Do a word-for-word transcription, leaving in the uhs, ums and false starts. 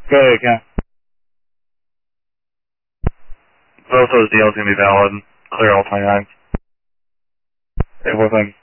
Go ahead, Ken. Both those deals can be valid. Clear all twenty-nine. Hey, well, thanks.